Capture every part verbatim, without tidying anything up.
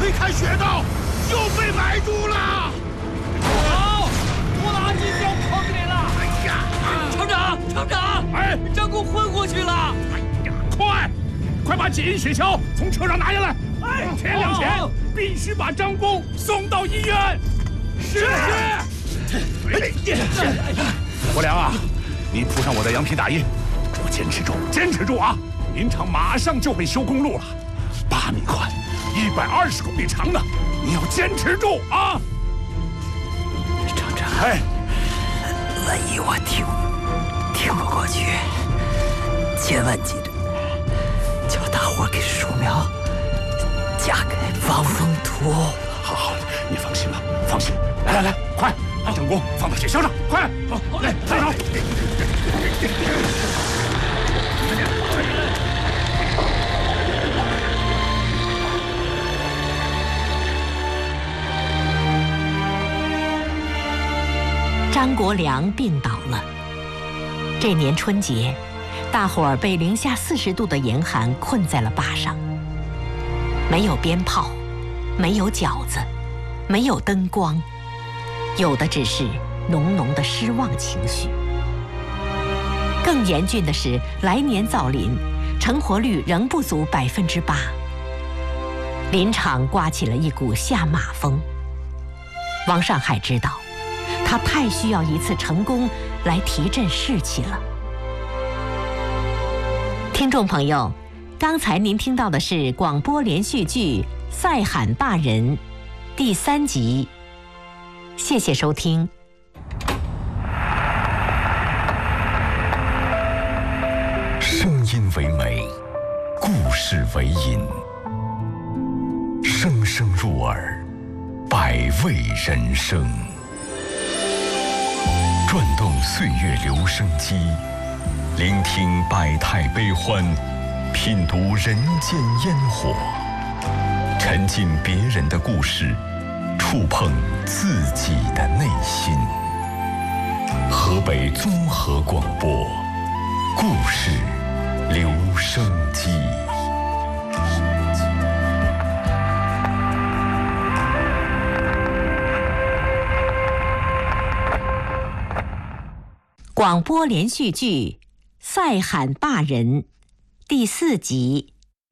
推开穴道，又被埋住了。 好，我垃圾掉坑里了。 哎呀， 厂长，厂长， 哎， 张工昏过去了。 哎呀，快，快把解印血橇从车上拿下来。哎，天亮前必须把张工送到医院。是。国良啊，你铺上我的羊皮大衣，给我坚持住，坚持住啊！林场马上就会修公路了，八米宽，一百二十公里长呢，你要坚持住啊！ 厂长， 哎， 万一我挺挺不过去，千万记着，叫大伙给树苗加盖防风土。 好好，你放心吧，放心。来来来，快！把张工放到雪橇上，快！好，好，来，上手！ 张国良病倒了。这年春节，大伙儿被零下四十度的严寒困在了坝上，没有鞭炮，没有饺子，没有灯光，有的只是浓浓的失望情绪。更严峻的是，来年造林，成活率仍不足百分之八。林场刮起了一股下马风。王上海知道，他太需要一次成功来提振士气了。听众朋友，刚才您听到的是广播连续剧《赛喊坝人》第三集，谢谢收听。 声音为美，故事为引，声声入耳，百味人生。转动岁月留声机，聆听百态悲欢，品读人间烟火，沉浸别人的故事，触碰自己的内心。河北综合广播，故事留声机。 广播连续剧《赛喊坝人》第四集。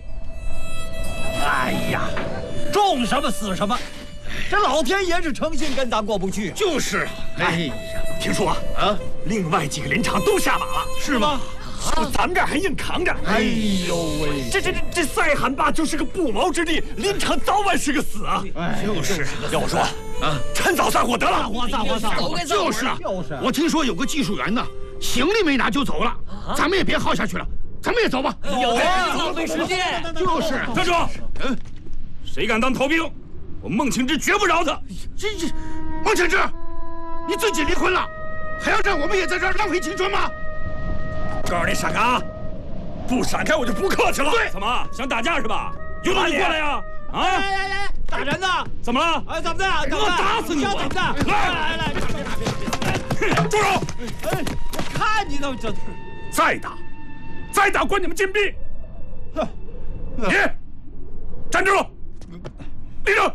哎呀，种什么死什么，这老天爷是诚心跟咱过不去。 就是啊，哎呀， 听说啊，另外几个林场都下马了， 是吗？ 咱们这儿还硬扛着。 哎呦喂， 这这这这赛喊坝就是个不毛之地，林场早晚是个死啊！ 就是， 要我说啊，趁早散伙得了。 散伙，散伙，散伙！ 就是啊，我听说有个技术员呢，行李没拿就走了，咱们也别耗下去了，咱们也走吧。 有啊，浪费时间。 就是， 站住！嗯，谁敢当逃兵，我孟庆之绝不饶他。 这这，孟庆之，你自己离婚了，还要让我们也在这儿浪费青春吗？ 告诉你闪开啊！不闪开我就不客气了。 对， 怎么想打架是吧？有种你过来呀！啊！ 来来来，打人呢？ 怎么了？ 哎，怎么的？ 我打死你！ 怎么的？来来来， 住手！ 哎，我看你都这， 再打，再打关你们禁闭。你站住！立正。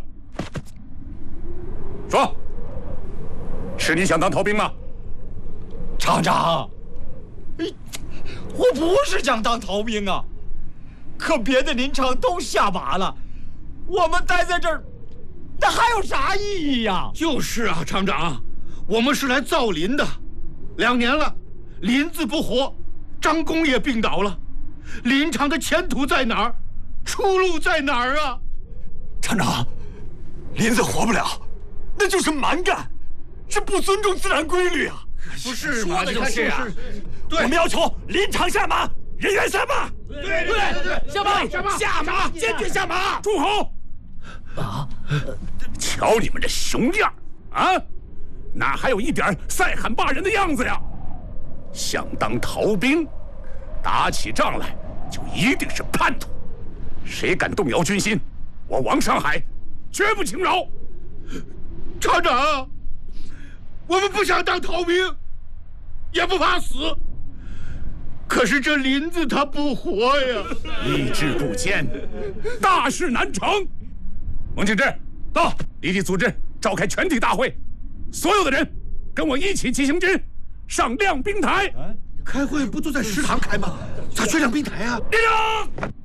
说，是你想当逃兵吗？ 厂长。我不是想当逃兵啊，可别的林场都下马了，我们待在这儿，那还有啥意义呀？ 就是啊，厂长，我们是来造林的，两年了，林子不活，张工也病倒了，林场的前途在哪儿？出路在哪儿啊？ 厂长，林子活不了，那就是蛮干，是不尊重自然规律啊！ 不是嘛？ 就是啊。我们要求林场下马，人员下马。 对对对对，下马下马下马，坚决下马！住口！ 啊！ 瞧你们这熊样啊，哪还有一点赛喊坝人的样子呀？想当逃兵，打起仗来就一定是叛徒。谁敢动摇军心，我王上海绝不轻饶。厂长，我们不想当逃兵，也不怕死。可是这林子它不活呀，意志不坚，大事难成。 孟庆志，到，立即组织召开全体大会，所有的人跟我一起骑行军上亮冰台。 开会不都在食堂开吗？咋去亮冰台啊？ 立正。